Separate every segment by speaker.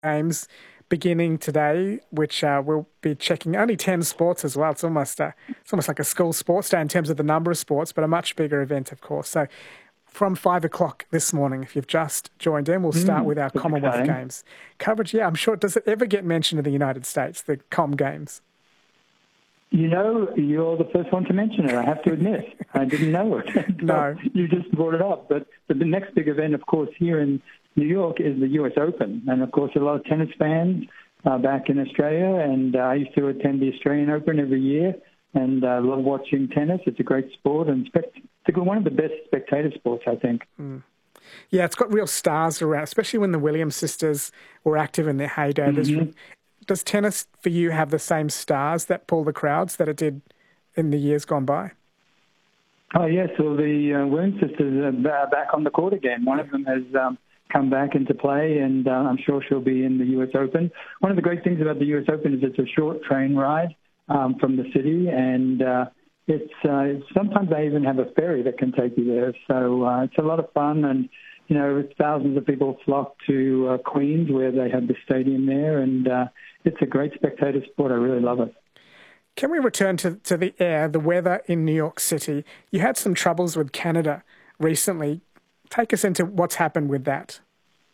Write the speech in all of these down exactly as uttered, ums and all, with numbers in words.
Speaker 1: Games beginning today, which uh, we'll be checking only ten sports as well. It's almost a, it's almost like a school sports day in terms of the number of sports, but a much bigger event, of course. So from five o'clock this morning, if you've just joined in, we'll start
Speaker 2: Mm,
Speaker 1: with our
Speaker 2: that's
Speaker 1: Commonwealth
Speaker 2: exciting.
Speaker 1: Games coverage. Yeah, I'm sure. Does it ever get mentioned in the United States, the Com Games?
Speaker 2: You know, you're the first one to mention it, I have to admit. I didn't know it. So
Speaker 1: No.
Speaker 2: You just brought it up. But, but the next big event, of course, here in New York is the U S Open. And, of course, a lot of tennis fans uh, back in Australia. And uh, I used to attend the Australian Open every year and uh, love watching tennis. It's a great sport and spect- it's one of the best spectator sports, I think.
Speaker 1: Mm. Yeah, it's got real stars around, especially when the Williams sisters were active in their heyday.
Speaker 2: Mm-hmm.
Speaker 1: Does tennis for you have the same stars that pull the crowds that it did in the years gone by?
Speaker 2: Oh, yes. Well, the uh, Williams sisters are back on the court again. One of them has um, come back into play, and uh, I'm sure she'll be in the U S Open. One of the great things about the U S Open is it's a short train ride um, from the city, and uh, it's uh, sometimes they even have a ferry that can take you there. So uh, it's a lot of fun, and you know, thousands of people flock to uh, Queens, where they have the stadium there, and uh, it's a great spectator sport. I really love it.
Speaker 1: Can we return to, to the air, the weather in New York City? You had some troubles with Canada recently. Take us into what's happened with that.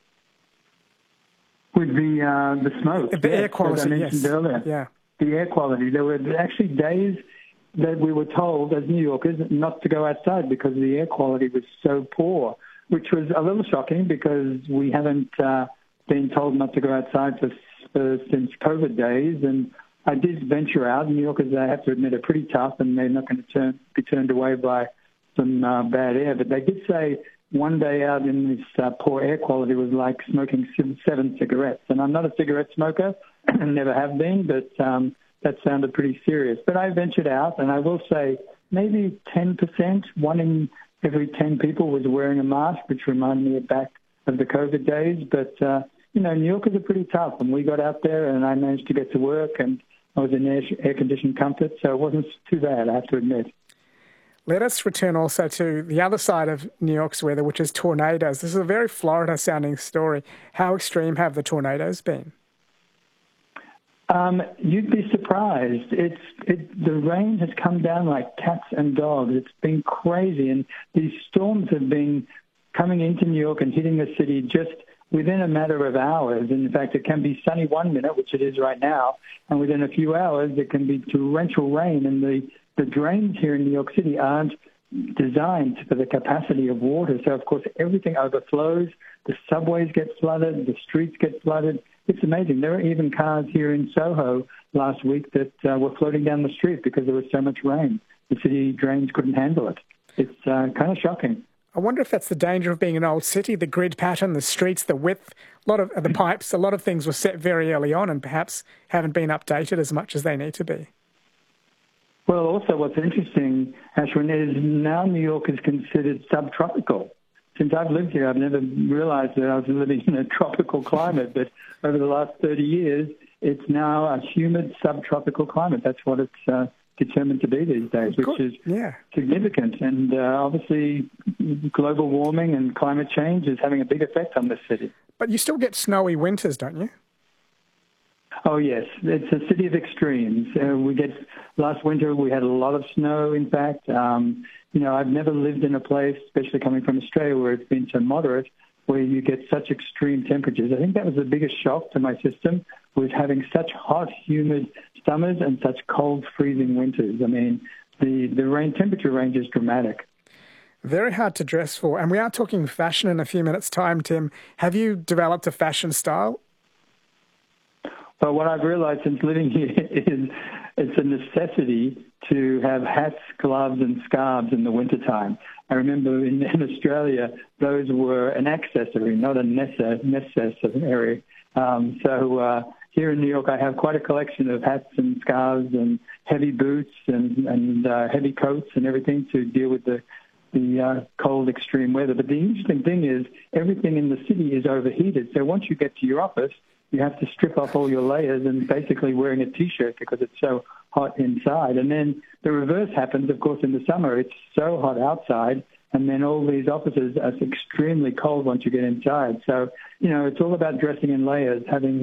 Speaker 2: With the uh, the smoke,
Speaker 1: The
Speaker 2: yes,
Speaker 1: air quality,
Speaker 2: as I mentioned
Speaker 1: yes.
Speaker 2: earlier.
Speaker 1: Yeah.
Speaker 2: The air quality. There were actually days that we were told as New Yorkers not to go outside because the air quality was so poor, which was a little shocking because we haven't uh, been told not to go outside for, for since COVID days. And I did venture out. New Yorkers, I have to admit, are pretty tough, and they're not going to turn, be turned away by some uh, bad air. But they did say one day out in this uh, poor air quality was like smoking seven cigarettes. And I'm not a cigarette smoker, and never have been, but um, that sounded pretty serious. But I ventured out, and I will say maybe ten percent, one in every ten people was wearing a mask, which reminded me back of the COVID days. But, uh, you know, New Yorkers are pretty tough, and we got out there, and I managed to get to work, and I was in air, air-conditioned comfort, so it wasn't too bad, I have to admit.
Speaker 1: Let us return also to the other side of New York's weather, which is tornadoes. This is a very Florida-sounding story. How extreme have the tornadoes been?
Speaker 2: Um, you'd be surprised. It's it, the rain has come down like cats and dogs. It's been crazy, and these storms have been coming into New York and hitting the city just within a matter of hours. And in fact, it can be sunny one minute, which it is right now, and within a few hours, it can be torrential rain. And the, the drains here in New York City aren't designed for the capacity of water. So, of course, everything overflows. The subways get flooded. The streets get flooded. It's amazing. There were even cars here in Soho last week that uh, were floating down the street because there was so much rain. The city drains couldn't handle it. It's uh, kind of shocking.
Speaker 1: I wonder if that's the danger of being an old city, the grid pattern, the streets, the width, a lot of the pipes, a lot of things were set very early on and perhaps haven't been updated as much as they need to be.
Speaker 2: Well, also what's interesting, Ashwin, is now New York is considered subtropical. Since I've lived here, I've never realized that I was living in a tropical climate, but over the last thirty years, it's now a humid subtropical climate. That's what it's uh, determined to be these days, which
Speaker 1: Good.
Speaker 2: is
Speaker 1: yeah.
Speaker 2: significant. And uh, obviously, global warming and climate change is having a big effect on this city.
Speaker 1: But you still get snowy winters, don't you?
Speaker 2: Oh, yes. It's a city of extremes. Uh, we get last winter, we had a lot of snow, in fact. Um, you know, I've never lived in a place, especially coming from Australia, where it's been so moderate, where you get such extreme temperatures. I think that was the biggest shock to my system, was having such hot, humid summers and such cold, freezing winters. I mean, the, the rain temperature range is dramatic.
Speaker 1: Very hard to dress for. And we are talking fashion in a few minutes' time, Tim. Have you developed a fashion style?
Speaker 2: But what I've realized since living here is it's a necessity to have hats, gloves, and scarves in the wintertime. I remember in, in Australia, those were an accessory, not a necessary. Um, so uh, here in New York, I have quite a collection of hats and scarves and heavy boots and, and uh, heavy coats and everything to deal with the the uh, cold, extreme weather. But the interesting thing is everything in the city is overheated. So once you get to your office, you have to strip off all your layers and basically wearing a T-shirt because it's so hot inside. And then the reverse happens, of course, in the summer. It's so hot outside, and then all these offices are extremely cold once you get inside. So, you know, it's all about dressing in layers, having